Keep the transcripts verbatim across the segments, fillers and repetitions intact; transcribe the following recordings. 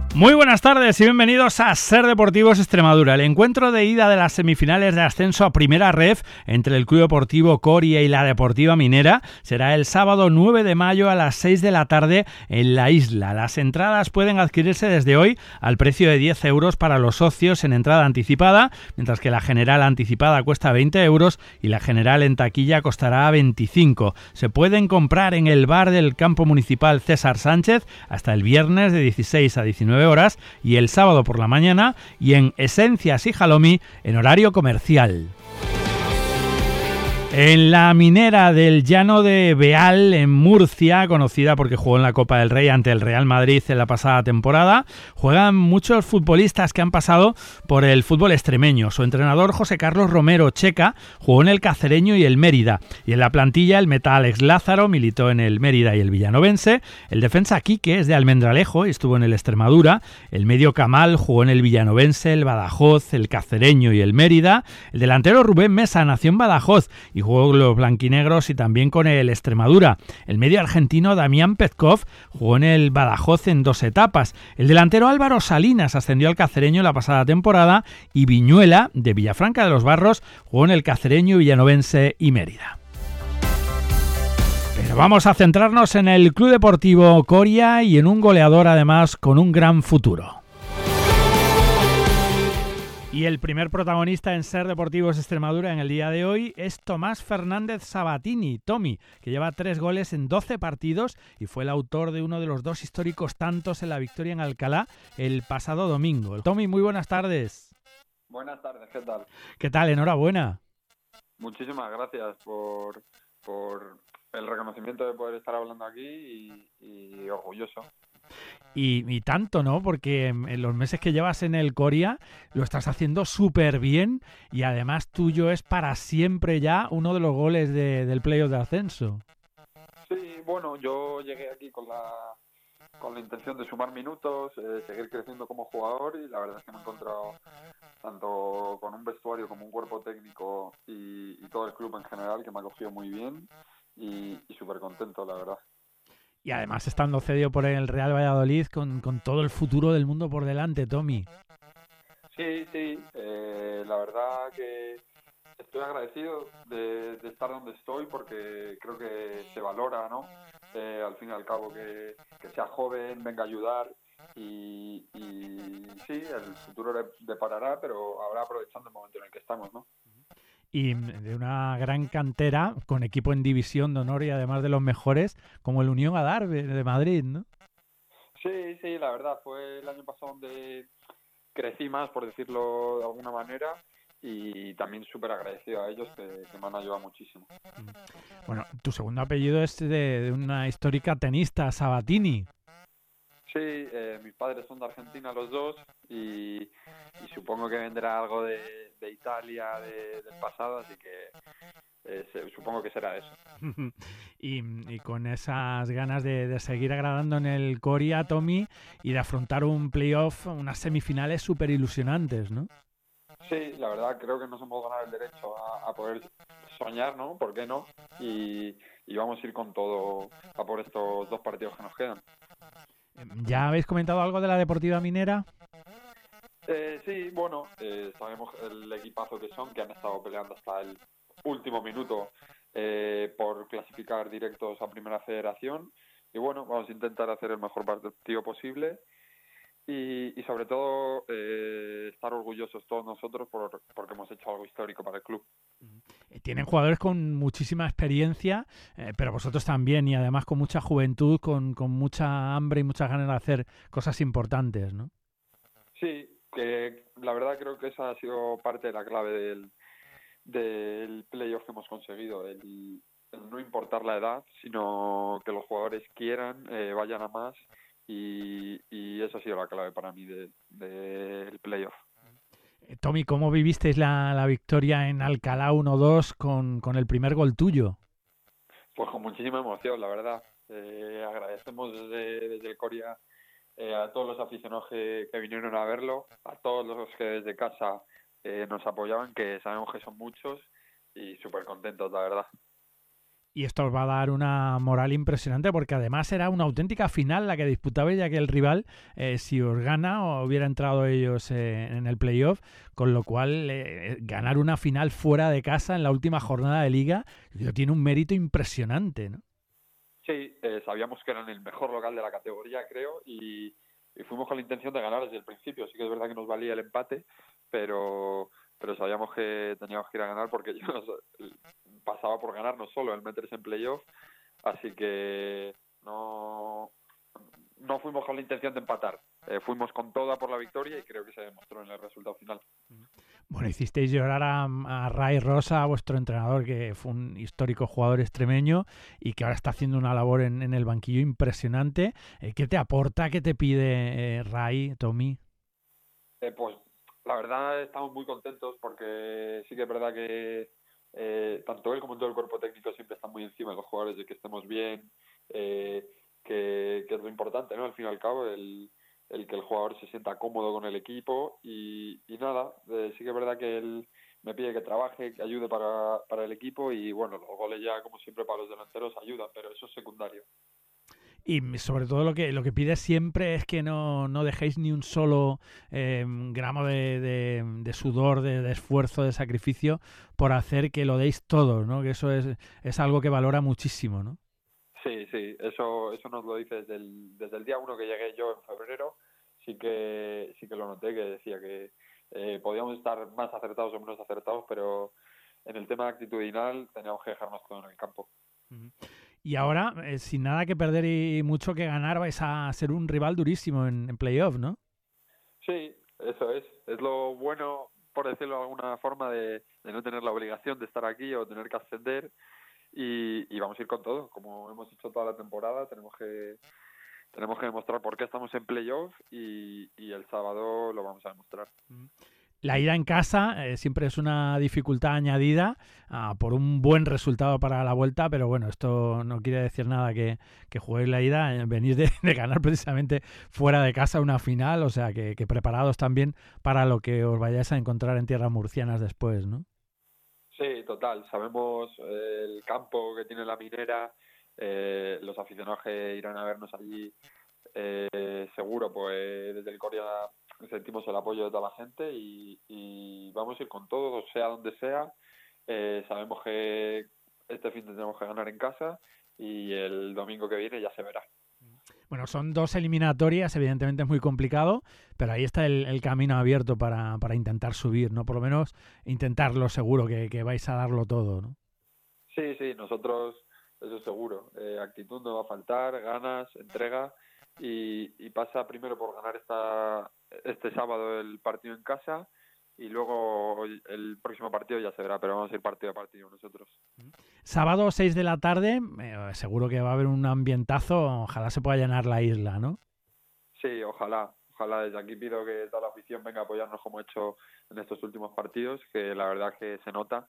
Muy buenas tardes y bienvenidos a Ser Deportivos Extremadura, el encuentro de ida de las semifinales de ascenso a Primera Ref entre el Club Deportivo Coria y la Deportiva Minera será el sábado nueve de mayo a las seis de la tarde en la isla. Las entradas pueden adquirirse desde hoy al precio de diez euros para los socios en entrada anticipada, mientras que la general anticipada cuesta veinte euros y la general en taquilla costará veinticinco. Se pueden comprar en el bar del campo municipal César Sánchez hasta el viernes de dieciséis a diecinueve horas y el sábado por la mañana, y en Esencias y Jalomi en horario comercial. En la Minera del Llano de Beal, en Murcia, conocida porque jugó en la Copa del Rey ante el Real Madrid en la pasada temporada, juegan muchos futbolistas que han pasado por el fútbol extremeño. Su entrenador, José Carlos Romero Checa, jugó en el Cacereño y el Mérida. Y en la plantilla, el meta Alex Lázaro militó en el Mérida y el Villanovense. El defensa Quique es de Almendralejo y estuvo en el Extremadura. El medio Camal jugó en el Villanovense, el Badajoz, el Cacereño y el Mérida. El delantero Rubén Mesa nació en Badajoz y jugó los blanquinegros y también con el Extremadura. El medio argentino Damián Petkov jugó en el Badajoz en dos etapas. El delantero Álvaro Salinas ascendió al Cacereño la pasada temporada y Viñuela, de Villafranca de los Barros, jugó en el Cacereño, Villanovense y Mérida. Pero vamos a centrarnos en el Club Deportivo Coria y en un goleador además con un gran futuro. Y el primer protagonista en Ser Deportivos Extremadura en el día de hoy es Tomás Fernández Sabatini, Tommy, que lleva tres goles en doce partidos y fue el autor de uno de los dos históricos tantos en la victoria en Alcalá el pasado domingo. Tommy, muy buenas tardes. Buenas tardes, ¿qué tal? ¿Qué tal? Enhorabuena. Muchísimas gracias por, por el reconocimiento de poder estar hablando aquí y, y orgulloso. Y, y tanto, ¿no? Porque en los meses que llevas en el Coria lo estás haciendo súper bien y además tuyo es para siempre ya uno de los goles de, del playoff de ascenso. Sí, bueno, yo llegué aquí con la con la intención de sumar minutos, eh, seguir creciendo como jugador, y la verdad es que me he encontrado tanto con un vestuario como un cuerpo técnico y, y todo el club en general que me ha cogido muy bien y, y súper contento, la verdad. Y además estando cedido por el Real Valladolid con, con todo el futuro del mundo por delante, Tommy. Sí, sí, eh, la verdad que estoy agradecido de, de estar donde estoy porque creo que se valora, ¿no? Eh, al fin y al cabo que, que sea joven, venga a ayudar y, y sí, el futuro le deparará, pero ahora aprovechando el momento en el que estamos, ¿no? Y de una gran cantera, con equipo en división de honor y además de los mejores, como el Unión Adarve de Madrid, ¿no? Sí, sí, la verdad, fue el año pasado donde crecí más, por decirlo de alguna manera, y también súper agradecido a ellos que, que me han ayudado muchísimo. Bueno, tu segundo apellido es de, de una histórica tenista, Sabatini. Sí, eh, mis padres son de Argentina los dos y, y supongo que vendrá algo de, de Italia de, del pasado, así que eh, se, supongo que será eso. y, y con esas ganas de, de seguir agradando en el Coria, Tommy, y de afrontar un playoff, unas semifinales súper ilusionantes, ¿no? Sí, la verdad creo que nos hemos ganado el derecho a, a poder soñar, ¿no? ¿Por qué no? Y, y vamos a ir con todo a por estos dos partidos que nos quedan. ¿Ya habéis comentado algo de la Deportiva Minera? Eh, sí, bueno, eh, sabemos el equipazo que son, que han estado peleando hasta el último minuto eh, por clasificar directos a Primera Federación. Y bueno, vamos a intentar hacer el mejor partido posible y, y sobre todo eh, estar orgullosos todos nosotros por, porque hemos hecho algo histórico para el club. Tienen jugadores con muchísima experiencia, eh, pero vosotros también, y además con mucha juventud, con, con mucha hambre y muchas ganas de hacer cosas importantes, ¿no? Sí, que la verdad creo que esa ha sido parte de la clave del, del playoff que hemos conseguido, el, el no importar la edad, sino que los jugadores quieran, eh, vayan a más, y, y esa ha sido la clave para mí del de, de playoff. Tommy, ¿cómo vivisteis la, la victoria en Alcalá uno dos con, con el primer gol tuyo? Pues con muchísima emoción, la verdad. Eh, agradecemos desde, desde el Coria eh, a todos los aficionados que, que vinieron a verlo, a todos los que desde casa eh, nos apoyaban, que sabemos que son muchos, y súper contentos, la verdad. Y esto os va a dar una moral impresionante porque además era una auténtica final la que disputabais, ya que el rival, eh, si os gana, o hubiera entrado ellos eh, en el playoff, con lo cual eh, ganar una final fuera de casa en la última jornada de liga tiene un mérito impresionante, ¿no? Sí, eh, sabíamos que eran el mejor local de la categoría, creo, y, y fuimos con la intención de ganar desde el principio. Sí que es verdad que nos valía el empate, pero pero sabíamos que teníamos que ir a ganar porque yo no, pasaba por ganarnos solo el meterse en playoff, así que no no fuimos con la intención de empatar, eh, fuimos con toda por la victoria y creo que se demostró en el resultado final. Bueno, hicisteis llorar a, a Ray Rosa, vuestro entrenador, que fue un histórico jugador extremeño y que ahora está haciendo una labor en, en el banquillo impresionante. Eh, ¿Qué te aporta, qué te pide eh, Ray, Tommy? Eh, pues la verdad estamos muy contentos porque sí que es verdad que eh, tanto él como todo el cuerpo técnico siempre están muy encima de los jugadores, de que estemos bien, eh, que, que es lo importante, ¿no? Al fin y al cabo, el, el que el jugador se sienta cómodo con el equipo y, y nada, eh, sí que es verdad que él me pide que trabaje, que ayude para, para el equipo y bueno, los goles ya como siempre para los delanteros ayudan, pero eso es secundario. Y sobre todo lo que lo que pide siempre es que no, no dejéis ni un solo eh, gramo de, de, de sudor, de, de esfuerzo, de sacrificio por hacer que lo deis todo, ¿no? Que eso es, es algo que valora muchísimo, ¿no? Sí, sí, eso eso nos lo dice desde el, desde el día uno que llegué yo en febrero, sí que sí que lo noté, que decía que eh, podíamos estar más acertados o menos acertados, pero en el tema actitudinal teníamos que dejarnos todo en el campo. Uh-huh. Y ahora, eh, sin nada que perder y mucho que ganar, vais a ser un rival durísimo en, en playoff, ¿no? Sí, eso es. Es lo bueno, por decirlo de alguna forma, de, de no tener la obligación de estar aquí o tener que ascender y, y vamos a ir con todo. Como hemos hecho toda la temporada, tenemos que tenemos que demostrar por qué estamos en playoff y, y el sábado lo vamos a demostrar. Uh-huh. La ida en casa eh, siempre es una dificultad añadida uh, por un buen resultado para la vuelta, pero bueno, esto no quiere decir nada que, que juguéis la ida, eh, venís de, de ganar precisamente fuera de casa una final, o sea que, que preparados también para lo que os vayáis a encontrar en tierras murcianas después, ¿no? Sí, total, sabemos eh, el campo que tiene la Minera, eh, los aficionados que irán a vernos allí, eh, seguro, pues desde el Coria sentimos el apoyo de toda la gente y, y vamos a ir con todo, sea donde sea. Eh, sabemos que este fin tenemos que ganar en casa y el domingo que viene ya se verá. Bueno, son dos eliminatorias, evidentemente es muy complicado, pero ahí está el, el camino abierto para, para intentar subir, ¿no? Por lo menos intentarlo, seguro que, que vais a darlo todo, ¿no? Sí, sí, nosotros, eso seguro. Eh, actitud no va a faltar, ganas, entrega y, y pasa primero por ganar esta este sábado el partido en casa y luego el próximo partido ya se verá, pero vamos a ir partido a partido nosotros. Sábado seis de la tarde, eh, seguro que va a haber un ambientazo, ojalá se pueda llenar la isla, ¿no? Sí, ojalá, ojalá. Desde aquí pido que toda la afición venga a apoyarnos como he hecho en estos últimos partidos, que la verdad que se nota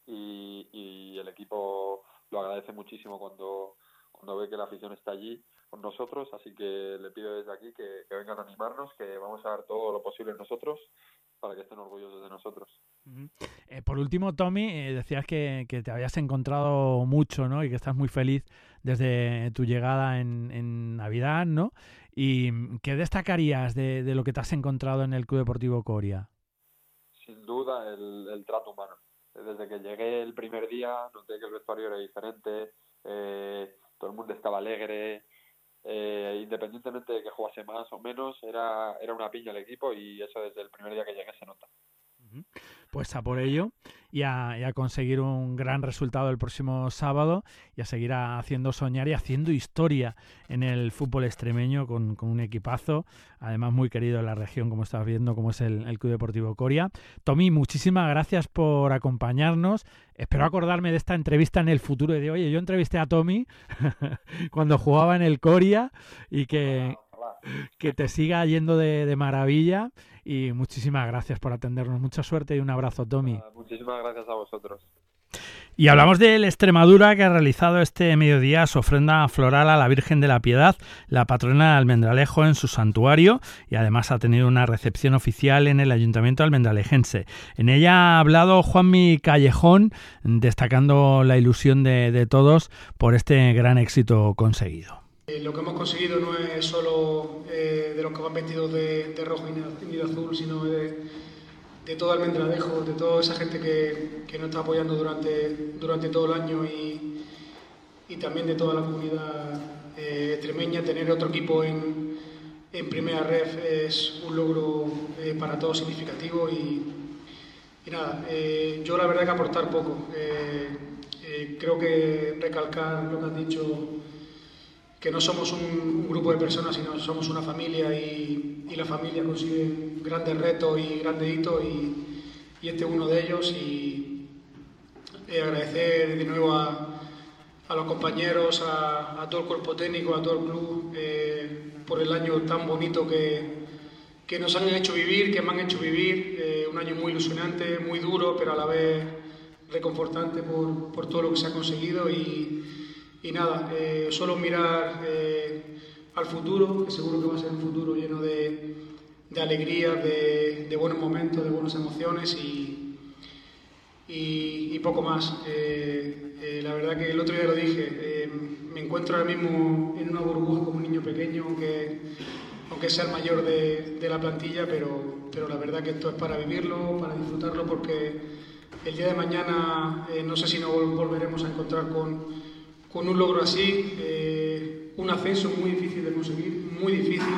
y, y el equipo lo agradece muchísimo cuando, cuando ve que la afición está allí con nosotros, así que le pido desde aquí que, que vengan a animarnos, que vamos a dar todo lo posible nosotros para que estén orgullosos de nosotros. Uh-huh. Eh, por último, Tommy, eh, decías que, que te habías encontrado mucho, ¿no? Y que estás muy feliz desde tu llegada en, en Navidad, ¿no? ¿Y qué destacarías de, de lo que te has encontrado en el Club Deportivo Coria? Sin duda, el, el trato humano. Desde que llegué el primer día, noté que el vestuario era diferente, eh, todo el mundo estaba alegre, Eh, independientemente de que jugase más o menos, era, era una piña el equipo y eso desde el primer día que llegué se nota. Pues a por ello y a, y a conseguir un gran resultado el próximo sábado y a seguir haciendo soñar y haciendo historia en el fútbol extremeño con, con un equipazo, además muy querido en la región, como estás viendo, como es el, el Club Deportivo Coria. Tommy, muchísimas gracias por acompañarnos. Espero acordarme de esta entrevista en el futuro y de, oye, yo entrevisté a Tommy cuando jugaba en el Coria y que... que te siga yendo de, de maravilla y muchísimas gracias por atendernos. Mucha suerte y un abrazo, Tommy. Uh, muchísimas gracias a vosotros. Y hablamos del Extremadura, que ha realizado este mediodía su ofrenda floral a la Virgen de la Piedad, la patrona de Almendralejo, en su santuario, y además ha tenido una recepción oficial en el Ayuntamiento almendralejense. En ella ha hablado Juanmi Callejón, destacando la ilusión de, de todos por este gran éxito conseguido. Eh, lo que hemos conseguido no es solo eh, de los que van vestidos de, de rojo y de azul, sino de... de todo Almendralejo, de toda esa gente que, que nos está apoyando durante, durante todo el año y, y también de toda la comunidad eh, extremeña. Tener otro equipo en, en primera ref es un logro eh, para todos significativo y, y nada, eh, yo la verdad que aportar poco. Eh, eh, creo que recalcar lo que has dicho, que no somos un, un grupo de personas, sino somos una familia y, y la familia consigue grandes retos y grandes hitos y, y este es uno de ellos. Y eh, agradecer de nuevo a, a los compañeros, a, a todo el cuerpo técnico, a todo el club eh, por el año tan bonito que, que nos han hecho vivir, que me han hecho vivir, eh, un año muy ilusionante, muy duro, pero a la vez reconfortante por, por todo lo que se ha conseguido. Y Y nada, eh, solo mirar eh, al futuro, que seguro que va a ser un futuro lleno de, de alegría, de, de buenos momentos, de buenas emociones y, y, y poco más. Eh, eh, la verdad que el otro día lo dije, eh, me encuentro ahora mismo en una burbuja como un niño pequeño, aunque, aunque sea el mayor de, de la plantilla, pero, pero la verdad que esto es para vivirlo, para disfrutarlo, porque el día de mañana eh, no sé si nos volveremos a encontrar con... con un logro así, eh, un ascenso muy difícil de conseguir, muy difícil.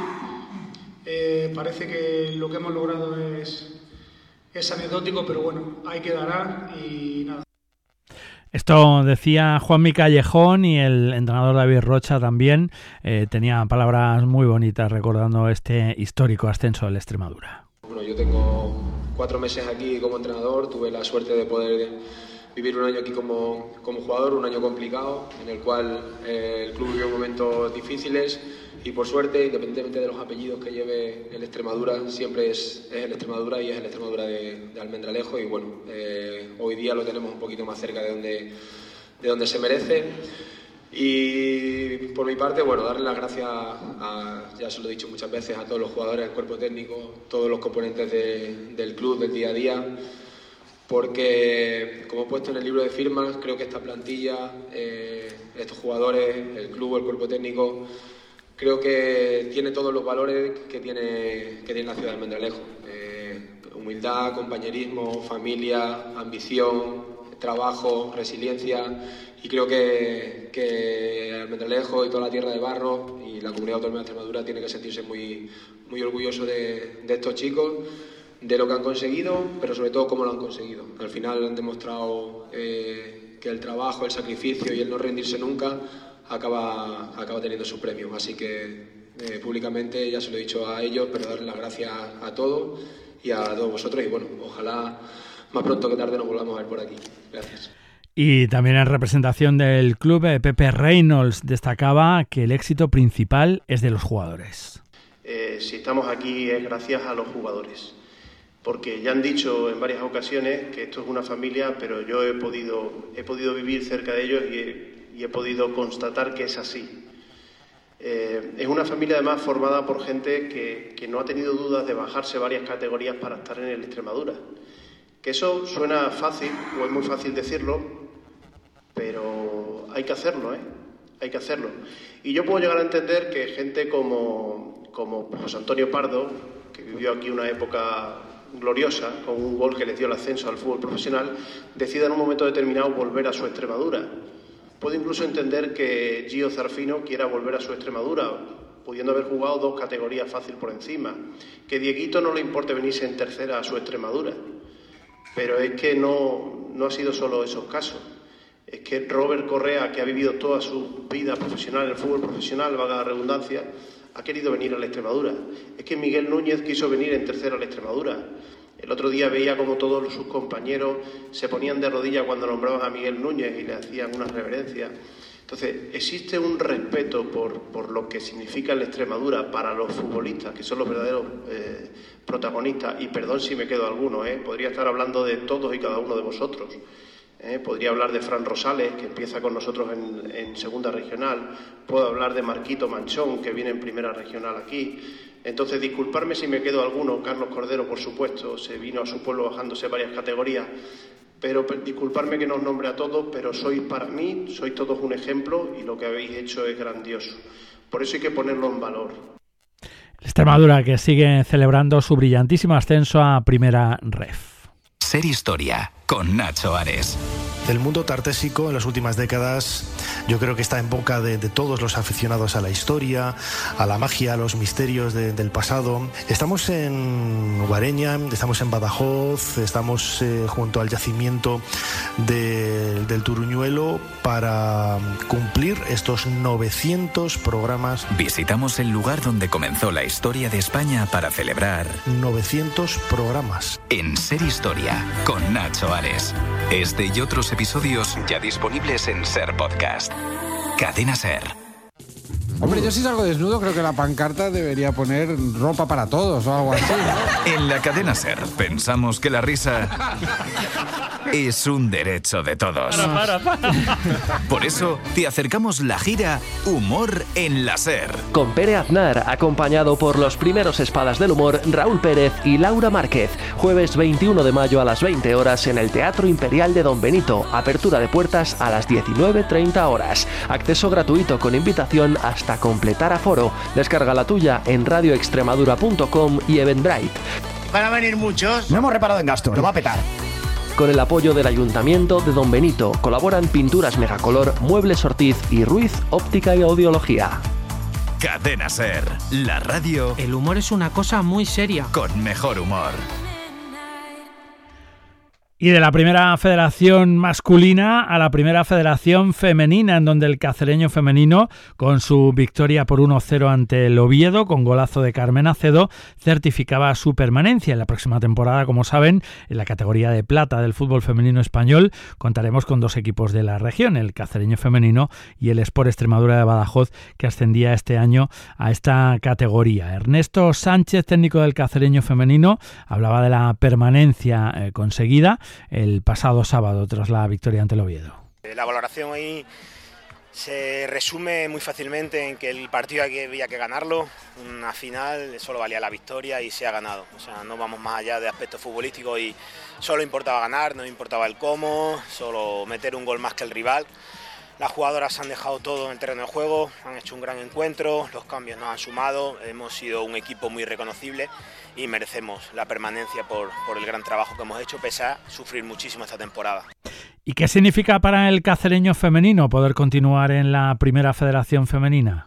Eh, parece que lo que hemos logrado es, es anecdótico, pero bueno, ahí quedará y nada. Esto decía Juanmi Callejón, y el entrenador David Rocha también eh, tenía palabras muy bonitas recordando este histórico ascenso del Extremadura. Bueno, yo tengo cuatro meses aquí como entrenador, tuve la suerte de poder vivir un año aquí como, como jugador, un año complicado, en el cual eh, el club vivió momentos difíciles y por suerte, independientemente de los apellidos que lleve el Extremadura, siempre es, es el Extremadura y es el Extremadura de, de Almendralejo y bueno, eh, hoy día lo tenemos un poquito más cerca de donde, de donde se merece. Y por mi parte, bueno, darle las gracias, a, ya se lo he dicho muchas veces, a todos los jugadores, al cuerpo técnico, todos los componentes de, del club, del día a día, porque, como he puesto en el libro de firmas, creo que esta plantilla, eh, estos jugadores, el club, el cuerpo técnico, creo que tiene todos los valores que tiene, que tiene la ciudad de Almendralejo. Eh, humildad, compañerismo, familia, ambición, trabajo, resiliencia, y creo que, que Almendralejo y toda la tierra de barro y la comunidad autónoma de Extremadura tiene que sentirse muy, muy orgulloso de, de estos chicos, de lo que han conseguido, pero sobre todo cómo lo han conseguido. Al final han demostrado eh, que el trabajo, el sacrificio y el no rendirse nunca acaba, acaba teniendo su premio. Así que eh, públicamente ya se lo he dicho a ellos, pero darles las gracias a todos y a todos vosotros y bueno, ojalá más pronto que tarde nos volvamos a ver por aquí. Gracias. Y también en representación del club, Pepe Reynolds destacaba que el éxito principal es de los jugadores. Eh, si estamos aquí es gracias a los jugadores, porque ya han dicho en varias ocasiones que esto es una familia, pero yo he podido, he podido vivir cerca de ellos y he, y he podido constatar que es así. Eh, es una familia además formada por gente que, que no ha tenido dudas de bajarse varias categorías para estar en el Extremadura. Que eso suena fácil, o es muy fácil decirlo, pero hay que hacerlo, ¿eh? Hay que hacerlo. Y yo puedo llegar a entender que gente como, como José Antonio Pardo, que vivió aquí una época gloriosa, con un gol que le dio el ascenso al fútbol profesional, decida en un momento determinado volver a su Extremadura. Puedo incluso entender que Gio Zarfino quiera volver a su Extremadura, pudiendo haber jugado dos categorías fácil por encima. Que Dieguito no le importe venirse en tercera a su Extremadura. Pero es que no, no ha sido solo esos casos. Es que Robert Correa, que ha vivido toda su vida profesional en el fútbol profesional, valga la redundancia, ha querido venir a la Extremadura. Es que Miguel Núñez quiso venir en tercera a la Extremadura. El otro día veía como todos sus compañeros se ponían de rodillas cuando nombraban a Miguel Núñez y le hacían una reverencia. Entonces, existe un respeto por, por lo que significa la Extremadura para los futbolistas, que son los verdaderos eh, protagonistas, y perdón si me quedo alguno, eh, podría estar hablando de todos y cada uno de vosotros. Eh, podría hablar de Fran Rosales, que empieza con nosotros en, en segunda regional. Puedo hablar de Marquito Manchón, que viene en primera regional aquí. Entonces, disculparme si me quedo alguno. Carlos Cordero, por supuesto, se vino a su pueblo bajándose varias categorías. Pero disculparme que no os nombre a todos, pero sois para mí, sois todos un ejemplo y lo que habéis hecho es grandioso. Por eso hay que ponerlo en valor. Extremadura, que sigue celebrando su brillantísimo ascenso a Primera Ref. Ser Historia, con Nacho Ares. El mundo tartésico en las últimas décadas yo creo que está en boca de, de todos los aficionados a la historia, a la magia, a los misterios de, del pasado. Estamos en Guareña, estamos en Badajoz, estamos eh, junto al yacimiento de, del Turuñuelo para cumplir estos novecientos programas. Visitamos el lugar donde comenzó la historia de España para celebrar novecientos programas. En Ser Historia, con Nacho Ares. Este y otros episodios ya disponibles en Ser Podcast. Cadena Ser. Hombre, yo si salgo desnudo creo que la pancarta debería poner ropa para todos o algo así, ¿no? En la Cadena Ser pensamos que la risa es un derecho de todos. Para, para, para. Por eso te acercamos la gira Humor en la Ser. Con Pere Aznar, acompañado por los primeros espadas del humor, Raúl Pérez y Laura Márquez. Jueves veintiuno de mayo a las veinte horas en el Teatro Imperial de Don Benito. Apertura de puertas a las diecinueve treinta horas. Acceso gratuito con invitación hasta completar aforo. Descarga la tuya en radio extremadura punto com y Eventbrite. ¿Van a venir muchos? No hemos reparado en gastos, lo va a petar. Con el apoyo del Ayuntamiento de Don Benito colaboran Pinturas Megacolor, Muebles Ortiz y Ruiz Óptica y Audiología. Cadena Ser, la radio. El humor es una cosa muy seria. Con mejor humor. Y de la primera federación masculina a la primera federación femenina, en donde el cacereño femenino, con su victoria por uno cero ante el Oviedo, con golazo de Carmen Acedo, certificaba su permanencia. En la próxima temporada, como saben, en la categoría de plata del fútbol femenino español, contaremos con dos equipos de la región, el cacereño femenino y el Sport Extremadura de Badajoz, que ascendía este año a esta categoría. Ernesto Sánchez, técnico del cacereño femenino, hablaba de la permanencia eh, conseguida el pasado sábado tras la victoria ante el Oviedo. La valoración ahí se resume muy fácilmente en que el partido había que ganarlo, una final solo valía la victoria y se ha ganado, o sea, no vamos más allá de aspectos futbolísticos y solo importaba ganar, no importaba el cómo, solo meter un gol más que el rival. Las jugadoras han dejado todo en el terreno de juego, han hecho un gran encuentro, los cambios nos han sumado, hemos sido un equipo muy reconocible y merecemos la permanencia por, por el gran trabajo que hemos hecho, pese a sufrir muchísimo esta temporada. ¿Y qué significa para el cacereño femenino poder continuar en la primera federación femenina?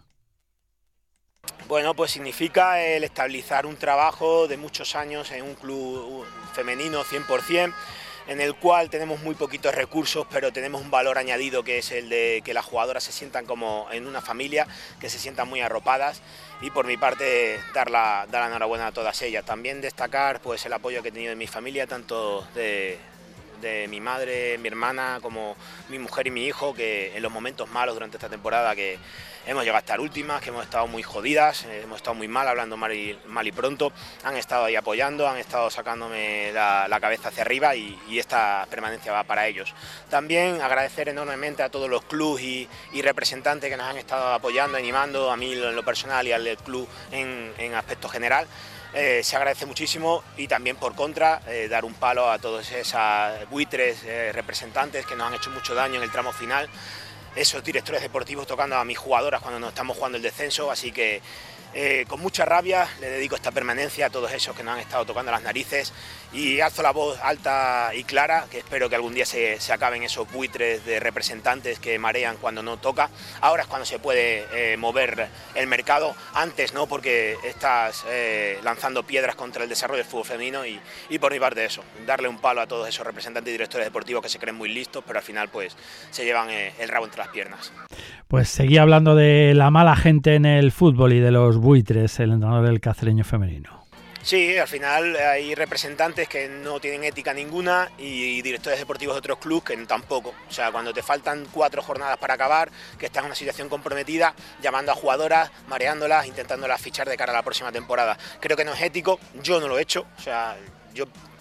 Bueno, pues significa el estabilizar un trabajo de muchos años en un club femenino cien por cien, en el cual tenemos muy poquitos recursos, pero tenemos un valor añadido que es el de que las jugadoras se sientan como en una familia, que se sientan muy arropadas y por mi parte dar la, dar la enhorabuena a todas ellas. También destacar pues el apoyo que he tenido de mi familia, tanto de, de mi madre, mi hermana, como mi mujer y mi hijo, que en los momentos malos durante esta temporada que hemos llegado a estar últimas, que hemos estado muy jodidas, eh, hemos estado muy mal, hablando mal y, mal y pronto, han estado ahí apoyando, han estado sacándome la, la cabeza hacia arriba y, y esta permanencia va para ellos. También agradecer enormemente a todos los clubes y, y representantes que nos han estado apoyando, animando, a mí en lo personal y al del club en, en aspecto general. Eh, se agradece muchísimo y también por contra eh, dar un palo a todos esos buitres eh, representantes que nos han hecho mucho daño en el tramo final, esos directores deportivos tocando a mis jugadoras cuando nos estamos jugando el descenso, así que eh, con mucha rabia le dedico esta permanencia a todos esos que nos han estado tocando las narices y alzo la voz alta y clara, que espero que algún día se, se acaben esos buitres de representantes que marean cuando no toca. Ahora es cuando se puede eh, mover el mercado, antes no, porque estás eh, lanzando piedras contra el desarrollo del fútbol femenino y, y por mi parte eso, darle un palo a todos esos representantes y directores deportivos que se creen muy listos, pero al final pues se llevan eh, el rabo entre las piernas. Pues seguía hablando de la mala gente en el fútbol y de los buitres, el entrenador del cacereño femenino. Sí, al final hay representantes que no tienen ética ninguna y directores deportivos de otros clubes que tampoco. O sea, cuando te faltan cuatro jornadas para acabar, que estás en una situación comprometida, llamando a jugadoras, mareándolas, intentándolas fichar de cara a la próxima temporada. Creo que no es ético, yo no lo he hecho, o sea, yo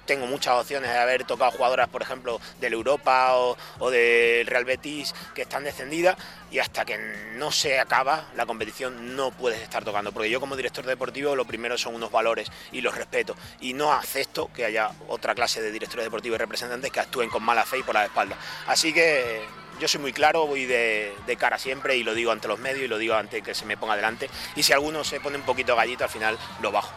tengo muchas opciones de haber tocado jugadoras, por ejemplo, del Europa o, o del Real Betis, que están descendidas, y hasta que no se acaba la competición no puedes estar tocando, porque yo como director deportivo lo primero son unos valores y los respeto, y no acepto que haya otra clase de directores deportivos y representantes que actúen con mala fe y por la espalda. Así que yo soy muy claro, voy de, de cara siempre y lo digo ante los medios y lo digo ante que se me ponga delante, y si alguno se pone un poquito gallito al final lo bajo.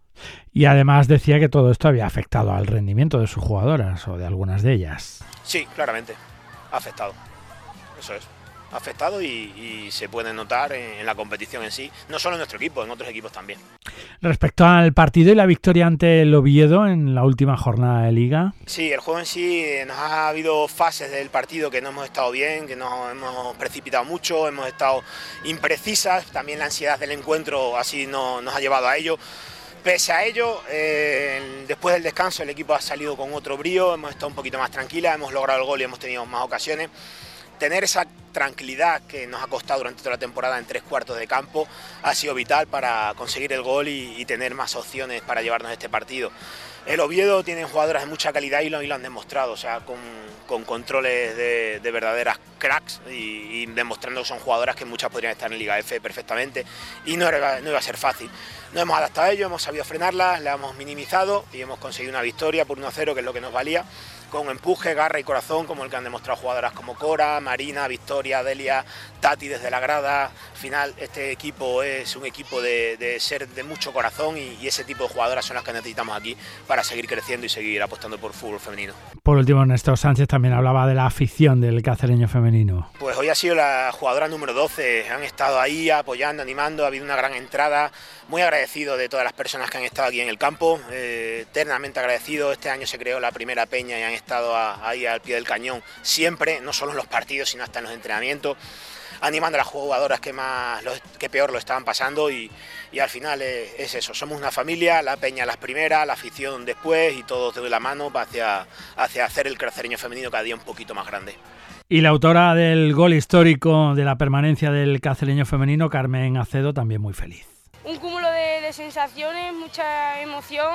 Y además decía que todo esto había afectado al rendimiento de sus jugadoras o de algunas de ellas. Sí, claramente, ha afectado, eso es, ha afectado y, y se puede notar en, en la competición en sí, no solo en nuestro equipo, en otros equipos también. Respecto al partido y la victoria ante el Oviedo en la última jornada de Liga. Sí, el juego en sí, nos ha habido fases del partido que no hemos estado bien, que nos hemos precipitado mucho, hemos estado imprecisas, también la ansiedad del encuentro así no, nos ha llevado a ello. Pese a ello, eh, después del descanso el equipo ha salido con otro brío, hemos estado un poquito más tranquilas, hemos logrado el gol y hemos tenido más ocasiones. Tener esa tranquilidad que nos ha costado durante toda la temporada en tres cuartos de campo ha sido vital para conseguir el gol y, y tener más opciones para llevarnos este partido. El Oviedo tiene jugadoras de mucha calidad y lo, y lo han demostrado, o sea, con, con controles de, de verdaderas cracks y, y demostrando que son jugadoras que muchas podrían estar en Liga F perfectamente y no, era, no iba a ser fácil. Nos hemos adaptado a ello, hemos sabido frenarlas, la hemos minimizado y hemos conseguido una victoria por uno a cero, que es lo que nos valía, con empuje, garra y corazón, como el que han demostrado jugadoras como Cora, Marina, Victoria, Delia, Tati desde la grada. Al final este equipo es un equipo de, de ser de mucho corazón y, y ese tipo de jugadoras son las que necesitamos aquí para seguir creciendo y seguir apostando por fútbol femenino. Por último, Néstor Sánchez también hablaba de la afición del cacereño femenino. Pues hoy ha sido la jugadora número doce, han estado ahí apoyando, animando, ha habido una gran entrada, muy agradecido de todas las personas que han estado aquí en el campo, eh, eternamente agradecido. Este año se creó la primera peña y han estado a, ahí al pie del cañón siempre, no solo en los partidos sino hasta en los entrenamientos, animando a las jugadoras que más los, que peor lo estaban pasando y, y al final es, es eso, somos una familia, la peña las primeras, la afición después y todos de la mano hacia, hacia hacer el cacereño femenino cada día un poquito más grande. Y la autora del gol histórico de la permanencia del cacereño femenino, Carmen Acedo, también muy feliz. Un cúmulo de, de sensaciones, mucha emoción.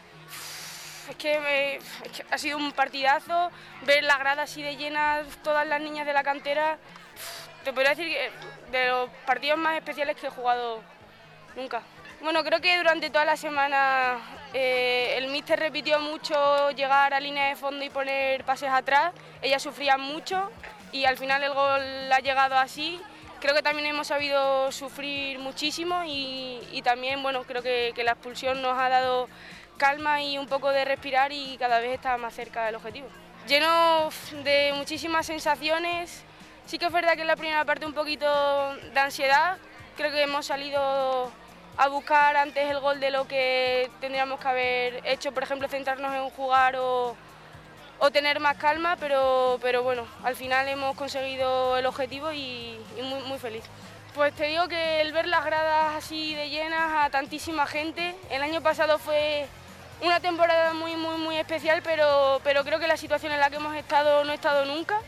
Es que, me, es que ha sido un partidazo, ver la grada así de llenas, todas las niñas de la cantera. Te podría decir que de los partidos más especiales que he jugado nunca. Bueno, creo que durante toda la semana eh, el míster repitió mucho llegar a línea de fondo y poner pases atrás. Ellas sufrían mucho y al final el gol ha llegado así. Creo que también hemos sabido sufrir muchísimo y, y también, bueno, creo que, que la expulsión nos ha dado calma y un poco de respirar y cada vez está más cerca del objetivo. Lleno de muchísimas sensaciones. Sí que es verdad que en la primera parte un poquito de ansiedad. Creo que hemos salido a buscar antes el gol de lo que tendríamos que haber hecho, por ejemplo, centrarnos en jugar o, o tener más calma, pero, pero bueno, al final hemos conseguido el objetivo y, y muy, muy feliz. Pues te digo que el ver las gradas así de llenas a tantísima gente, el año pasado fue una temporada muy, muy, muy especial, pero, pero creo que la situación en la que hemos estado no he estado nunca.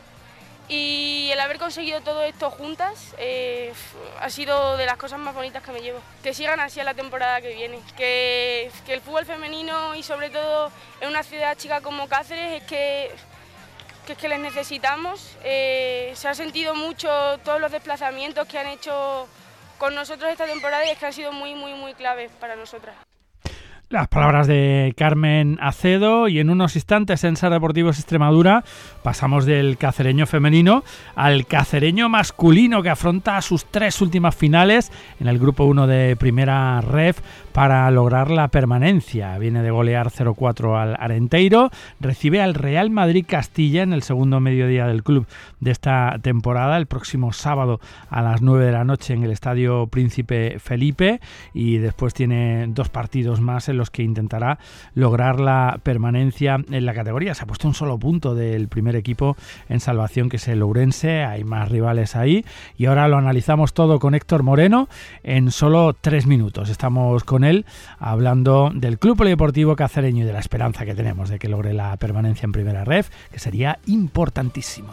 Y el haber conseguido todo esto juntas eh, ha sido de las cosas más bonitas que me llevo. Que sigan así en la temporada que viene. Que, que el fútbol femenino y sobre todo en una ciudad chica como Cáceres es que, que, es que les necesitamos. Eh, se ha sentido mucho todos los desplazamientos que han hecho con nosotros esta temporada y es que han sido muy, muy, muy claves para nosotras. Las palabras de Carmen Acedo y en unos instantes en Ser Deportivos Extremadura pasamos del cacereño femenino al cacereño masculino que afronta sus tres últimas finales en el grupo uno de Primera Ref para lograr la permanencia. Viene de golear cero cuatro al Arenteiro, recibe al Real Madrid Castilla en el segundo mediodía del club de esta temporada el próximo sábado a las nueve de la noche en el Estadio Príncipe Felipe y después tiene dos partidos más en los que intentará lograr la permanencia en la categoría. Se ha puesto un solo punto del primer equipo en salvación, que es el Ourense. Hay más rivales ahí y ahora lo analizamos todo con Héctor Moreno en solo tres minutos. Estamos con él hablando del Club Polideportivo Cacereño y de la esperanza que tenemos de que logre la permanencia en Primera Ref, que sería importantísimo.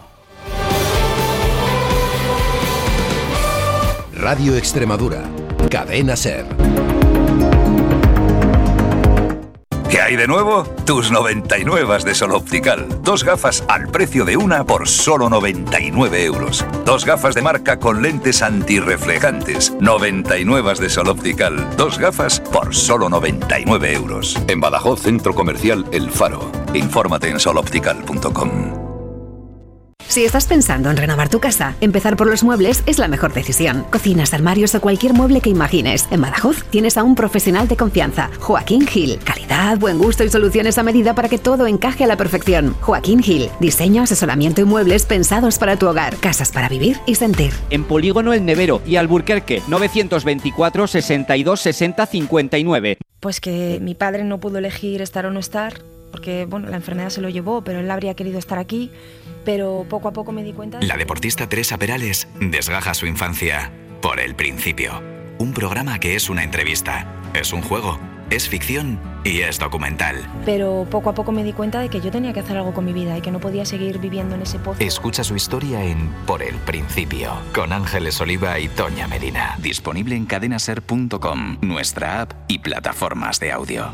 Radio Extremadura, Cadena Ser. ¿Qué hay de nuevo? Tus noventa y nueve de Sol Optical. Dos gafas al precio de una por solo noventa y nueve euros. Dos gafas de marca con lentes antirreflejantes. noventa y nueve de Sol Optical. Dos gafas por solo noventa y nueve euros. En Badajoz, Centro Comercial El Faro. Infórmate en sol optical punto com. Si estás pensando en renovar tu casa, empezar por los muebles es la mejor decisión. Cocinas, armarios o cualquier mueble que imagines. En Badajoz tienes a un profesional de confianza, Joaquín Gil. Calidad, buen gusto y soluciones a medida para que todo encaje a la perfección. Joaquín Gil. Diseño, asesoramiento y muebles pensados para tu hogar. Casas para vivir y sentir. En Polígono El Nevero y Alburquerque, novecientos veinticuatro, sesenta y dos, sesenta, cincuenta y nueve. Pues que mi padre no pudo elegir estar o no estar, porque bueno, la enfermedad se lo llevó, pero él habría querido estar aquí. Pero poco a poco me di cuenta... La deportista Teresa Perales desgaja su infancia por el principio. Un programa que es una entrevista, es un juego, es ficción y es documental. Pero poco a poco me di cuenta de que yo tenía que hacer algo con mi vida y que no podía seguir viviendo en ese pozo. Escucha su historia en Por el Principio, con Ángeles Oliva y Toña Medina. Disponible en cadenaser punto com, nuestra app y plataformas de audio.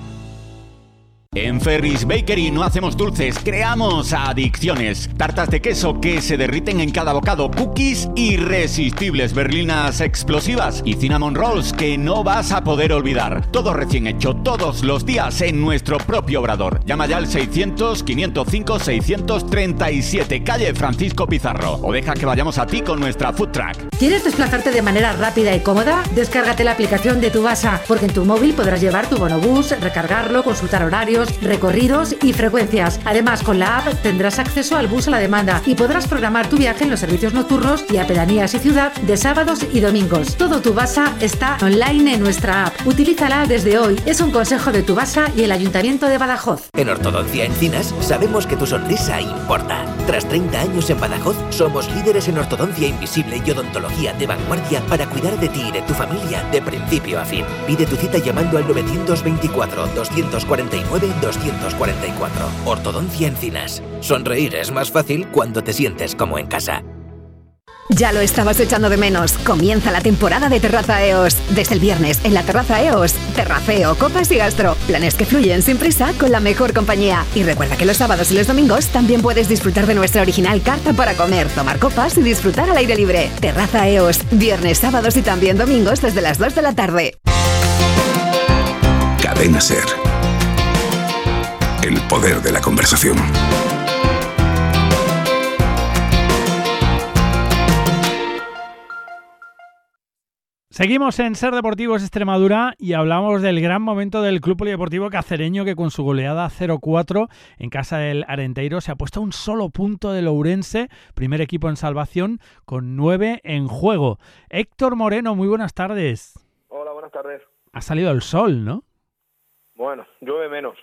En Ferris Bakery no hacemos dulces, creamos adicciones. Tartas de queso que se derriten en cada bocado, cookies irresistibles, berlinas explosivas y cinnamon rolls que no vas a poder olvidar. Todo recién hecho, todos los días en nuestro propio obrador. Llama ya al seiscientos, quinientos cinco, seiscientos treinta y siete, calle Francisco Pizarro. O deja que vayamos a ti con nuestra food truck. ¿Quieres desplazarte de manera rápida y cómoda? Descárgate la aplicación de Tubasa, porque en tu móvil podrás llevar tu bonobús, recargarlo, consultar horarios, recorridos y frecuencias. Además, con la app tendrás acceso al bus a la demanda y podrás programar tu viaje en los servicios nocturnos y a pedanías y ciudad de sábados y domingos. Todo Tubasa está online en nuestra app. Utilízala desde hoy. Es un consejo de Tubasa y el Ayuntamiento de Badajoz. En Ortodoncia Encinas sabemos que tu sonrisa importa. Tras treinta años en Badajoz, somos líderes en ortodoncia invisible y odontología de vanguardia para cuidar de ti y de tu familia de principio a fin. Pide tu cita llamando al novecientos veinticuatro, doscientos cuarenta y nueve, doscientos cuarenta y cuatro. Ortodoncia Encinas. Sonreír es más fácil cuando te sientes como en casa. Ya lo estabas echando de menos. Comienza la temporada de Terraza E O S. Desde el viernes en la Terraza E O S. Terraceo, copas y gastro. Planes que fluyen sin prisa con la mejor compañía. Y recuerda que los sábados y los domingos también puedes disfrutar de nuestra original carta para comer, tomar copas y disfrutar al aire libre. Terraza E O S. Viernes, sábados y también domingos desde las dos de la tarde. Cadena Ser. El poder de la conversación. Seguimos en Ser Deportivos Extremadura y hablamos del gran momento del Club Polideportivo Cacereño, que con su goleada cero cuatro en casa del Arenteiro se ha puesto a un solo punto del Ourense, primer equipo en salvación, con nueve en juego. Héctor Moreno, muy buenas tardes. Hola, buenas tardes. Ha salido el sol, ¿no? Bueno, llueve menos.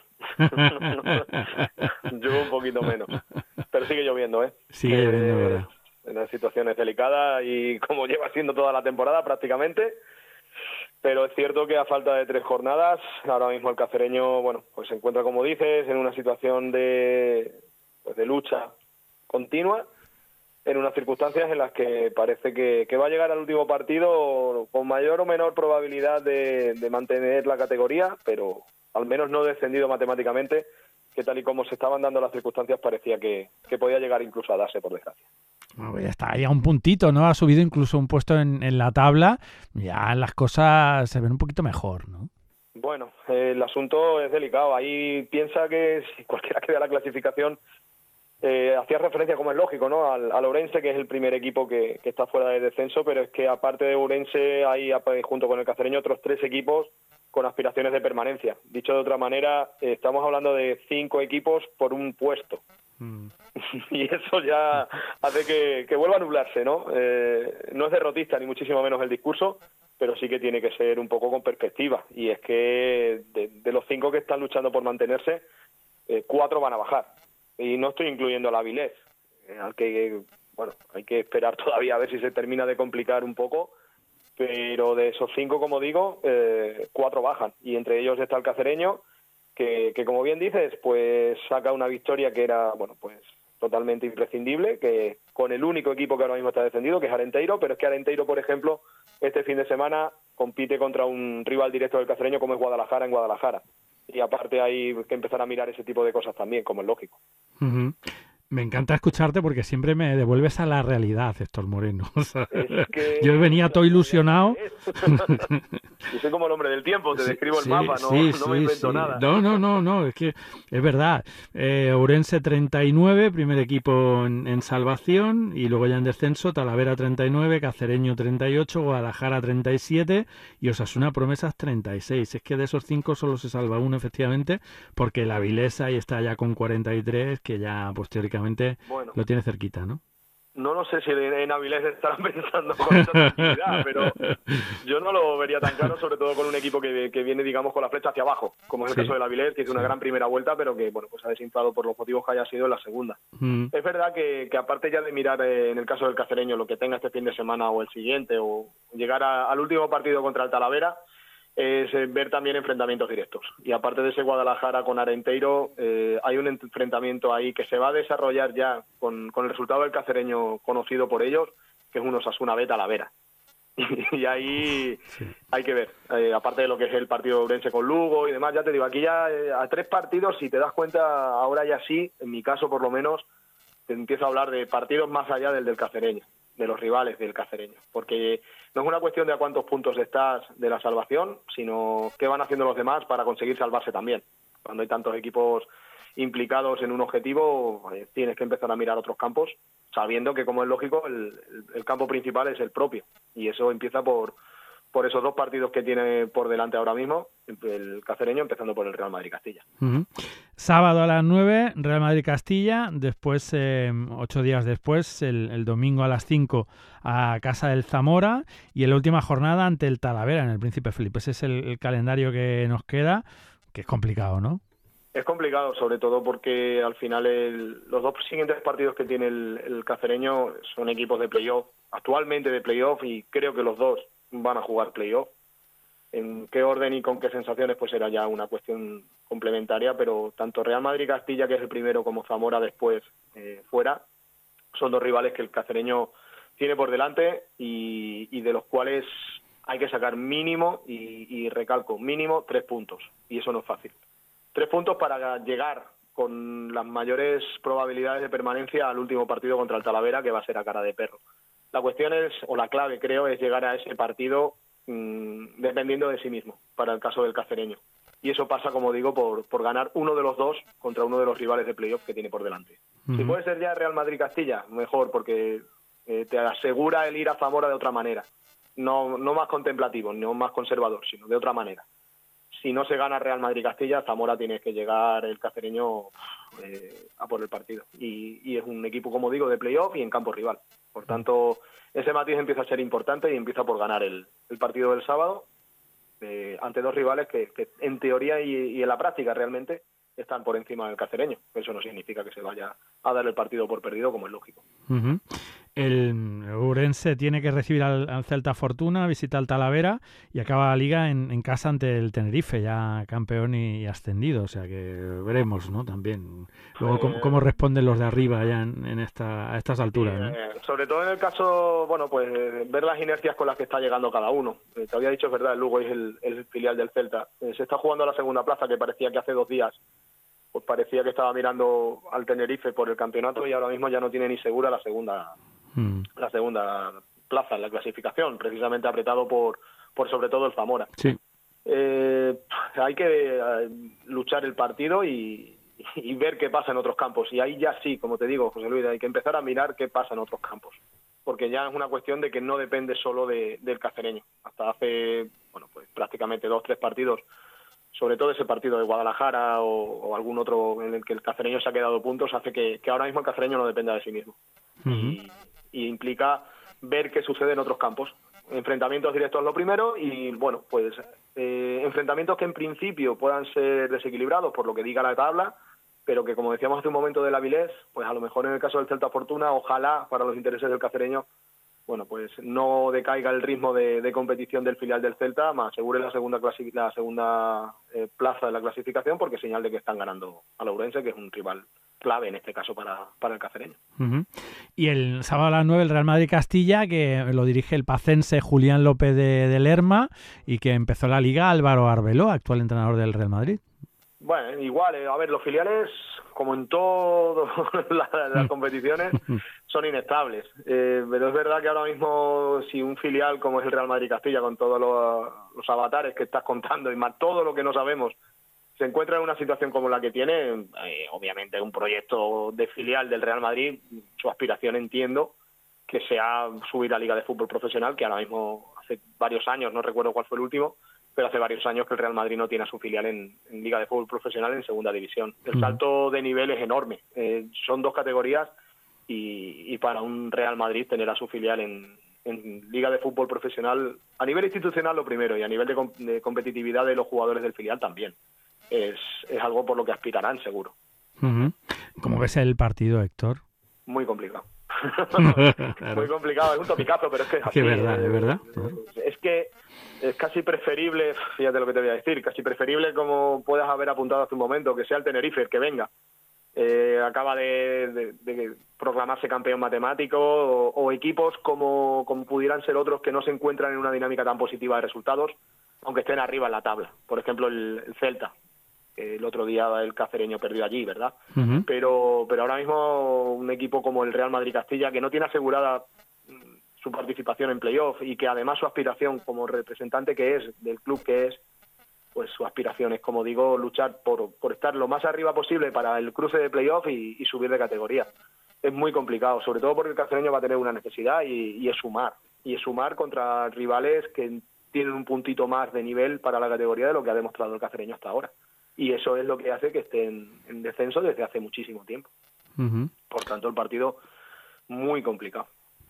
Llueve un poquito menos. Pero sigue lloviendo, ¿eh? Sigue eh, lloviendo, ¿verdad? En situaciones delicadas y como lleva siendo toda la temporada prácticamente, pero es cierto que a falta de tres jornadas, ahora mismo el cacereño, bueno, pues se encuentra, como dices, en una situación de, pues de lucha continua, en unas circunstancias en las que parece que, que va a llegar al último partido con mayor o menor probabilidad de, de mantener la categoría, pero al menos no descendido matemáticamente, que tal y como se estaban dando las circunstancias parecía que, que podía llegar incluso a darse, por desgracia. Bueno, ya está, ya un puntito, ¿no? Ha subido incluso un puesto en, en la tabla. Ya las cosas se ven un poquito mejor, ¿no? Bueno, eh, el asunto es delicado. Ahí piensa que si cualquiera que vea la clasificación, eh, hacía referencia, como es lógico, ¿no? Al, al Ourense, que es el primer equipo que, que está fuera de descenso, pero es que aparte de Ourense hay, junto con el Cacereño, otros tres equipos con aspiraciones de permanencia. Dicho de otra manera, eh, estamos hablando de cinco equipos por un puesto. Mm. Y eso ya hace que, que vuelva a nublarse, ¿no? Eh, no es derrotista, ni muchísimo menos el discurso, pero sí que tiene que ser un poco con perspectiva. Y es que de, de los cinco que están luchando por mantenerse, eh, cuatro van a bajar. Y no estoy incluyendo a la Avilés, eh, al que, bueno, hay que esperar todavía a ver si se termina de complicar un poco. Pero de esos cinco, como digo, eh, cuatro bajan. Y entre ellos está el Cacereño, que, que como bien dices, pues saca una victoria que era, bueno, pues totalmente imprescindible, que con el único equipo que ahora mismo está defendido, que es Arenteiro, pero es que Arenteiro, por ejemplo, este fin de semana compite contra un rival directo del Cacereño como es Guadalajara en Guadalajara. y aparte hay que empezar a mirar ese tipo de cosas también, como es lógico. Uh-huh. Me encanta escucharte porque siempre me devuelves a la realidad, Héctor Moreno. O sea, es que... Yo venía todo ilusionado. Yo soy como el hombre del tiempo, te sí, describo el sí, mapa, no, sí, no me sí, invento sí. nada. No, no, no, no, es que es verdad. Eh, Ourense treinta y nueve, primer equipo en, en salvación, y luego ya en descenso, Talavera treinta y nueve, Cacereño treinta y ocho, Guadalajara treinta y siete y Osasuna Promesas treinta y seis. Es que de esos cinco solo se salva uno, efectivamente, porque la Avilés ahí está ya con cuarenta y tres, que ya pues teóricamente bueno, lo tiene cerquita, ¿no? No lo sé si en Avilés estarán pensando con esa tranquilidad, pero yo no lo vería tan claro, sobre todo con un equipo que, que viene, digamos, con la flecha hacia abajo, como es el sí. caso del Avilés, que hizo una sí. gran primera vuelta, pero que, bueno, pues ha desinflado por los motivos que haya sido en la segunda. Mm. Es verdad que, que aparte ya de mirar, eh, en el caso del Cacereño, lo que tenga este fin de semana o el siguiente, o llegar a, al último partido contra el Talavera, es ver también enfrentamientos directos. Y aparte de ese Guadalajara con Arenteiro, eh, hay un enfrentamiento ahí que se va a desarrollar ya con, con el resultado del Cacereño conocido por ellos, que es un Osasuna B Talavera. Y, y ahí sí. hay que ver, eh, aparte de lo que es el partido de Ourense con Lugo y demás, ya te digo, aquí ya eh, a tres partidos, si te das cuenta, ahora ya sí, en mi caso por lo menos, te empiezo a hablar de partidos más allá del del Cacereño, de los rivales del Cacereño, porque no es una cuestión de a cuántos puntos estás de la salvación, sino qué van haciendo los demás para conseguir salvarse también. Cuando hay tantos equipos implicados en un objetivo, eh, tienes que empezar a mirar otros campos, sabiendo que, como es lógico, el, el, el campo principal es el propio, y eso empieza por, por esos dos partidos que tiene por delante ahora mismo, el Cacereño, empezando por el Real Madrid-Castilla. Uh-huh. Sábado a las nueve, Real Madrid-Castilla, después, eh, ocho días después, el, el domingo a las cinco, a casa del Zamora, y en la última jornada ante el Talavera, en el Príncipe Felipe. Ese es el, el calendario que nos queda, que es complicado, ¿no? Es complicado, sobre todo porque al final el, los dos siguientes partidos que tiene el, el Cacereño son equipos de playoff, actualmente de playoff, y creo que los dos van a jugar playoff. En qué orden y con qué sensaciones pues será ya una cuestión complementaria, pero tanto Real Madrid-Castilla, que es el primero, como Zamora después eh, fuera, son dos rivales que el Cacereño tiene por delante y, y de los cuales hay que sacar mínimo, y, y recalco, mínimo tres puntos, y eso no es fácil. Tres puntos para llegar con las mayores probabilidades de permanencia al último partido contra el Talavera, que va a ser a cara de perro. La cuestión es, o la clave creo, es llegar a ese partido mmm, dependiendo de sí mismo, para el caso del Cacereño. Y eso pasa, como digo, por, por ganar uno de los dos contra uno de los rivales de playoff que tiene por delante. Uh-huh. Si puede ser ya Real Madrid-Castilla, mejor, porque eh, te asegura el ir a Zamora de otra manera. No, no más contemplativo, no más conservador, sino de otra manera. Si no se gana Real Madrid-Castilla, Zamora tiene que llegar el Cacereño eh, a por el partido. Y, y es un equipo, como digo, de playoff y en campo rival. Por tanto, ese matiz empieza a ser importante y empieza por ganar el, el partido del sábado eh, ante dos rivales que, que en teoría y, y en la práctica realmente están por encima del Cacereño. Eso no significa que se vaya a dar el partido por perdido, como es lógico. Uh-huh. El Ourense tiene que recibir al, al Celta Fortuna, visita al Talavera y acaba la liga en, en casa ante el Tenerife, ya campeón y, y ascendido. O sea que veremos, ¿no? También luego eh, cómo, cómo responden los de arriba ya en, en esta, a estas alturas, ¿no? Eh, sobre todo en el caso, bueno, pues ver las inercias con las que está llegando cada uno. Eh, te había dicho, es verdad, el Lugo es el, el filial del Celta. Eh, se está jugando a la segunda plaza, que parecía que hace dos días pues parecía que estaba mirando al Tenerife por el campeonato, y ahora mismo ya no tiene ni segura la segunda mm. la segunda plaza en la clasificación, precisamente apretado por por sobre todo el Zamora. Sí. Eh, hay que eh, luchar el partido y, y ver qué pasa en otros campos, y ahí ya sí, como te digo, José Luis, hay que empezar a mirar qué pasa en otros campos, porque ya es una cuestión de que no depende solo de, del Cacereño. Hasta hace, bueno, pues prácticamente dos, tres partidos, sobre todo ese partido de Guadalajara o, o algún otro en el que el Cacereño se ha quedado puntos, hace que, que ahora mismo el Cacereño no dependa de sí mismo. Uh-huh. y, y implica ver qué sucede en otros campos. Enfrentamientos directos lo primero, y bueno, pues eh, enfrentamientos que en principio puedan ser desequilibrados por lo que diga la tabla, pero que, como decíamos hace un momento del Avilés, pues a lo mejor en el caso del Celta Fortuna, ojalá para los intereses del Cacereño, bueno, pues no decaiga el ritmo de, de competición del filial del Celta, más asegure la segunda clasi- la segunda eh, plaza de la clasificación, porque es señal de que están ganando a Ourense, que es un rival clave en este caso para, para el Cacereño. Uh-huh. Y el sábado a las nueve el Real Madrid-Castilla, que lo dirige el pacense Julián López de, de Lerma, y que empezó la liga Álvaro Arbeloa, actual entrenador del Real Madrid. Bueno, igual, eh, a ver, los filiales, como en todas las, las competiciones, son inestables. Eh, pero es verdad que ahora mismo, si un filial como es el Real Madrid Castilla, con todos los, los avatares que estás contando y más todo lo que no sabemos, se encuentra en una situación como la que tiene, eh, obviamente un proyecto de filial del Real Madrid, su aspiración, entiendo, que sea subir a Liga de Fútbol Profesional, que ahora mismo hace varios años, no recuerdo cuál fue el último, pero hace varios años que el Real Madrid no tiene a su filial en, en Liga de Fútbol Profesional en Segunda División. El uh-huh. salto de nivel es enorme. Eh, son dos categorías y, y para un Real Madrid tener a su filial en, en Liga de Fútbol Profesional, a nivel institucional lo primero, y a nivel de, com- de competitividad de los jugadores del filial también. Es, es algo por lo que aspirarán, seguro. Uh-huh. ¿Cómo ves el partido, Héctor? Muy complicado. Claro. Muy complicado, es un topicazo, pero es que es así. Es verdad, es verdad. Es que es casi preferible, fíjate lo que te voy a decir, casi preferible, como puedas haber apuntado hace un momento, que sea el Tenerife el que venga. Eh, acaba de, de, de proclamarse campeón matemático, o, o equipos como, como pudieran ser otros que no se encuentran en una dinámica tan positiva de resultados, aunque estén arriba en la tabla. Por ejemplo, el, el Celta. El otro día el cacereño perdió allí, ¿verdad? Uh-huh. Pero pero ahora mismo un equipo como el Real Madrid Castilla, que no tiene asegurada su participación en playoff y que además su aspiración como representante que es, del club que es, pues su aspiración es, como digo, luchar por, por estar lo más arriba posible para el cruce de playoff y, y subir de categoría. Es muy complicado, sobre todo porque el cacereño va a tener una necesidad y, y es sumar. Y es sumar contra rivales que tienen un puntito más de nivel para la categoría de lo que ha demostrado el cacereño hasta ahora. Y eso es lo que hace que esté en, en descenso desde hace muchísimo tiempo. Uh-huh. Por tanto, el partido muy complicado.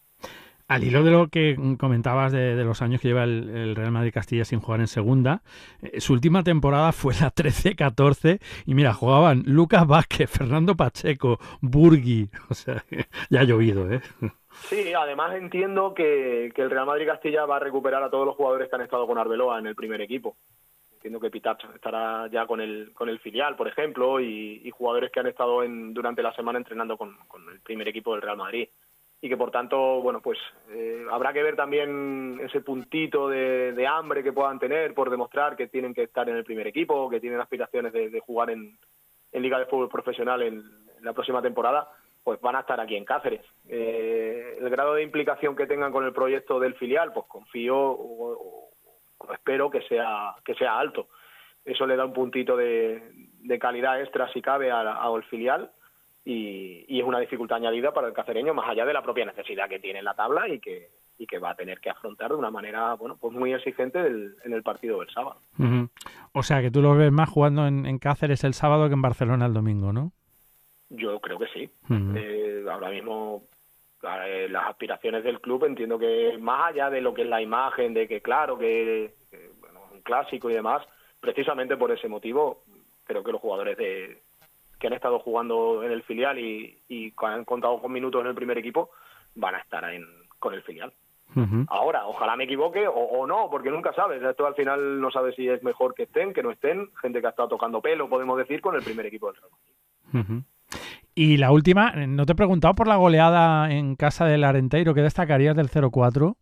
Al hilo de lo que comentabas de, de los años que lleva el, el Real Madrid Castilla sin jugar en segunda, eh, su última temporada fue la trece catorce y mira, jugaban Lucas Vázquez, Fernando Pacheco, Burgui, o sea, ya ha llovido, ¿eh? Sí, además entiendo que, que el Real Madrid Castilla va a recuperar a todos los jugadores que han estado con Arbeloa en el primer equipo. Entiendo que Pitach estará ya con el con el filial, por ejemplo, y, y jugadores que han estado en, durante la semana entrenando con, con el primer equipo del Real Madrid. Y que, por tanto, bueno, pues eh, habrá que ver también ese puntito de, de hambre que puedan tener por demostrar que tienen que estar en el primer equipo, que tienen aspiraciones de, de jugar en, en Liga de Fútbol Profesional en, en la próxima temporada, pues van a estar aquí en Cáceres. Eh, el grado de implicación que tengan con el proyecto del filial, pues confío o, o espero que sea que sea alto. Eso le da un puntito de, de calidad extra, si cabe, al filial y, y es una dificultad añadida para el cacereño, más allá de la propia necesidad que tiene en la tabla y que y que va a tener que afrontar de una manera, bueno, pues muy exigente el, en el partido del sábado. Uh-huh. O sea, que tú lo ves más jugando en, en Cáceres el sábado que en Barcelona el domingo, ¿no? Yo creo que sí. Uh-huh. Eh, ahora mismo las aspiraciones del club, entiendo que más allá de lo que es la imagen, de que claro, que, que bueno, un clásico y demás, precisamente por ese motivo, creo que los jugadores de que han estado jugando en el filial y, y han contado con minutos en el primer equipo, van a estar en, con el filial. Uh-huh. Ahora, ojalá me equivoque o, o no, porque nunca sabes. Esto al final no sabes si es mejor que estén, que no estén. Gente que ha estado tocando pelo, podemos decir, con el primer equipo del Real Madrid. Uh-huh. Y la última, no te he preguntado por la goleada en casa del Arenteiro, ¿qué destacarías del cero cuatro?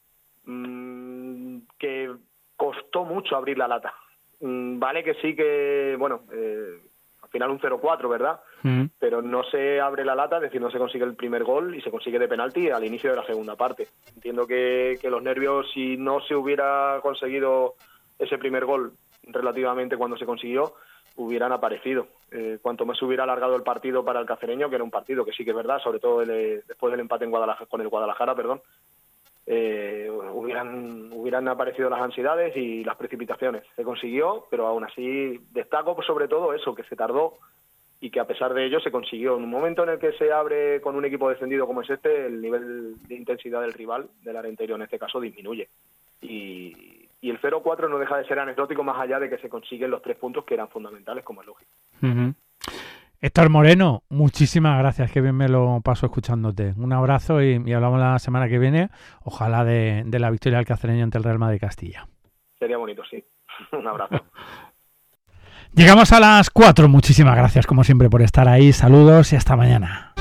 Mm, que costó mucho abrir la lata. Mm, vale que sí que, bueno, eh, al final un cero cuatro, ¿verdad? Uh-huh. Pero no se abre la lata, es decir, no se consigue el primer gol y se consigue de penalti al inicio de la segunda parte. Entiendo que, que los nervios, si no se hubiera conseguido ese primer gol relativamente cuando se consiguió, hubieran aparecido. Eh, cuanto más se hubiera alargado el partido para el cacereño, que era un partido que sí que es verdad, sobre todo el, después del empate en Guadalajara, con el Guadalajara, perdón, eh, hubieran hubieran aparecido las ansiedades y las precipitaciones. Se consiguió, pero aún así destaco pues, sobre todo eso, que se tardó y que a pesar de ello se consiguió. En un momento en el que se abre con un equipo descendido como es este, el nivel de intensidad del rival, del Arenteiro en este caso, disminuye. Y, y el cero cuatro no deja de ser anecdótico más allá de que se consiguen los tres puntos que eran fundamentales, como es lógico. Uh-huh. Héctor Moreno, muchísimas gracias, que bien me lo paso escuchándote. Un abrazo y, y hablamos la semana que viene, ojalá de, de la victoria del cacereño ante el Real Madrid Castilla. Sería bonito, sí. Un abrazo. Llegamos a las cuatro, muchísimas gracias como siempre por estar ahí, saludos y hasta mañana.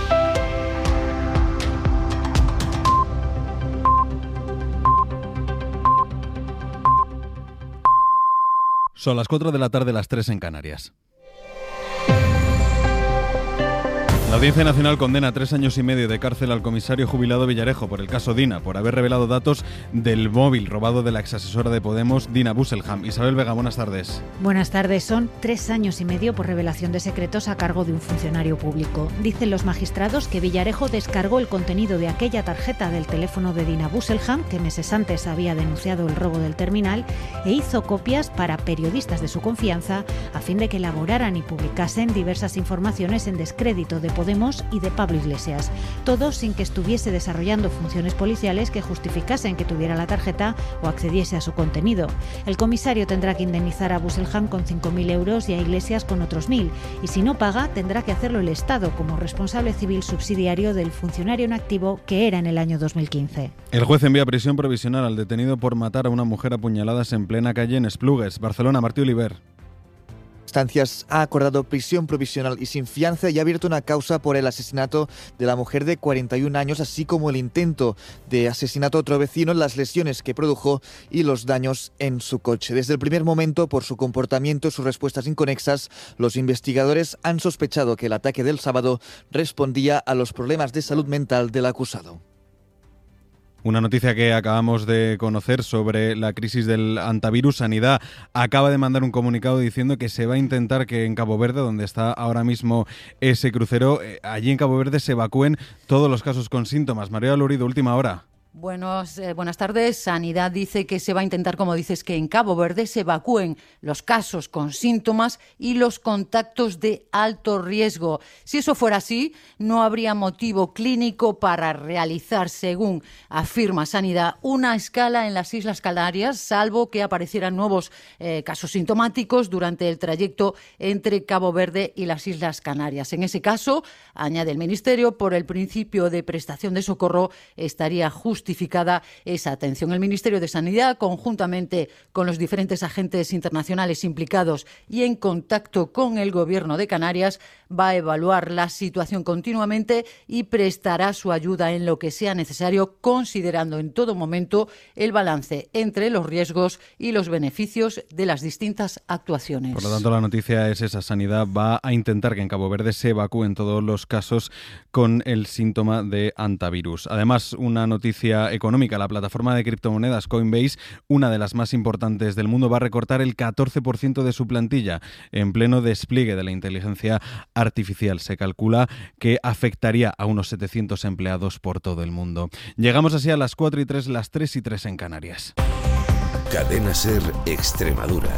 Son las cuatro de la tarde, las tres en Canarias. La Audiencia Nacional condena a tres años y medio de cárcel al comisario jubilado Villarejo por el caso Dina, por haber revelado datos del móvil robado de la exasesora de Podemos, Dina Busselham. Isabel Vega, buenas tardes. Buenas tardes. Son tres años y medio por revelación de secretos a cargo de un funcionario público. Dicen los magistrados que Villarejo descargó el contenido de aquella tarjeta del teléfono de Dina Busselham, que meses antes había denunciado el robo del terminal, e hizo copias para periodistas de su confianza a fin de que elaboraran y publicasen diversas informaciones en descrédito de Podemos y de Pablo Iglesias, todo sin que estuviese desarrollando funciones policiales que justificasen que tuviera la tarjeta o accediese a su contenido. El comisario tendrá que indemnizar a Busselham con cinco mil euros y a Iglesias con otros mil, y si no paga tendrá que hacerlo el Estado como responsable civil subsidiario del funcionario en activo que era en el año dos mil quince. El juez envía prisión provisional al detenido por matar a una mujer a puñaladas en plena calle en Esplugues, Barcelona. Martí Oliver. Instancias ha acordado prisión provisional y sin fianza y ha abierto una causa por el asesinato de la mujer de cuarenta y un años, así como el intento de asesinato a otro vecino, las lesiones que produjo y los daños en su coche. Desde el primer momento, por su comportamiento y sus respuestas inconexas, los investigadores han sospechado que el ataque del sábado respondía a los problemas de salud mental del acusado. Una noticia que acabamos de conocer sobre la crisis del antivirus. Sanidad acaba de mandar un comunicado diciendo que se va a intentar que en Cabo Verde, donde está ahora mismo ese crucero, eh, allí en Cabo Verde se evacúen todos los casos con síntomas. María Lurido, última hora. Buenos, eh, buenas tardes. Sanidad dice que se va a intentar, como dices, que en Cabo Verde se evacúen los casos con síntomas y los contactos de alto riesgo. Si eso fuera así, no habría motivo clínico para realizar, según afirma Sanidad, una escala en las Islas Canarias, salvo que aparecieran nuevos eh, casos sintomáticos durante el trayecto entre Cabo Verde y las Islas Canarias. En ese caso, añade el Ministerio, por el principio de prestación de socorro, estaría justo justificada esa atención. El Ministerio de Sanidad, conjuntamente con los diferentes agentes internacionales implicados y en contacto con el Gobierno de Canarias, va a evaluar la situación continuamente y prestará su ayuda en lo que sea necesario, considerando en todo momento el balance entre los riesgos y los beneficios de las distintas actuaciones. Por lo tanto, la noticia es esa. Sanidad va a intentar que en Cabo Verde se evacúen todos los casos con el síntoma de antivirus. Además, una noticia económica. La plataforma de criptomonedas Coinbase, una de las más importantes del mundo, va a recortar el catorce por ciento de su plantilla en pleno despliegue de la inteligencia artificial. Se calcula que afectaría a unos setecientos empleados por todo el mundo. Llegamos así a las cuatro y tres, las tres y tres en Canarias. Cadena SER Extremadura.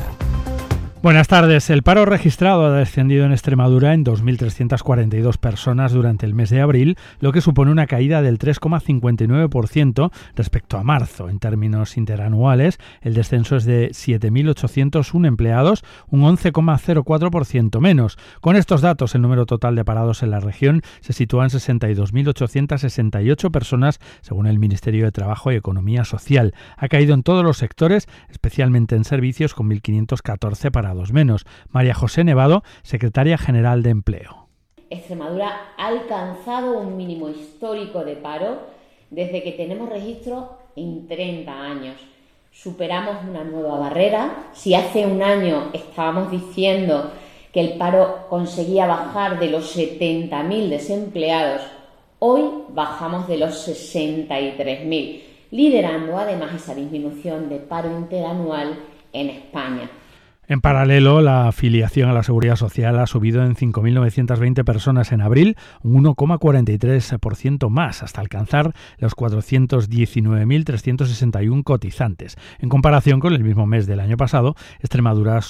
Buenas tardes. El paro registrado ha descendido en Extremadura en dos mil trescientas cuarenta y dos personas durante el mes de abril, lo que supone una caída del tres coma cincuenta y nueve por ciento respecto a marzo. En términos interanuales, el descenso es de siete mil ochocientos uno empleados, un once coma cero cuatro por ciento menos. Con estos datos, el número total de parados en la región se sitúa en sesenta y dos mil ochocientas sesenta y ocho personas, según el Ministerio de Trabajo y Economía Social. Ha caído en todos los sectores, especialmente en servicios, con mil quinientos catorce parados menos. María José Nevado, secretaria general de Empleo. Extremadura ha alcanzado un mínimo histórico de paro desde que tenemos registro en treinta años. Superamos una nueva barrera. Si hace un año estábamos diciendo que el paro conseguía bajar de los setenta mil desempleados, hoy bajamos de los sesenta y tres mil, liderando además esa disminución de paro interanual en España. En paralelo, la afiliación a la Seguridad Social ha subido en cinco mil novecientas veinte personas en abril, un uno coma cuarenta y tres por ciento más, hasta alcanzar los cuatrocientos diecinueve mil trescientos sesenta y uno cotizantes. En comparación con el mismo mes del año pasado, Extremadura